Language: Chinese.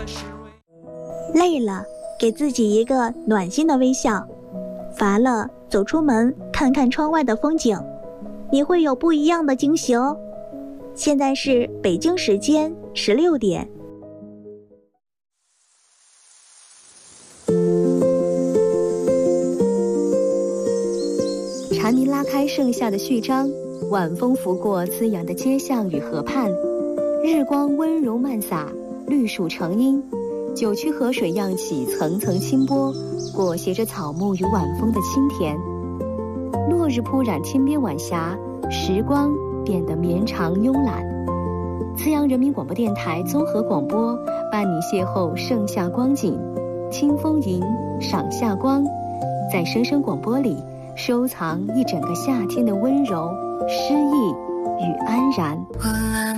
累了，给自己一个暖心的微笑；乏了，走出门看看窗外的风景，你会有不一样的惊喜哦。现在是北京时间16点。 蝉鸣拉开盛夏的序章，晚风拂过滋养的街巷与河畔，日光温柔漫洒，绿树成荫，九曲河水漾起层层清波，裹挟着草木与晚风的清甜。落日铺染天边晚霞，时光变得绵长慵懒。资阳人民广播电台综合广播伴你邂逅盛夏光景，清风吟，赏夏光，在声声广播里收藏一整个夏天的温柔、诗意与安然。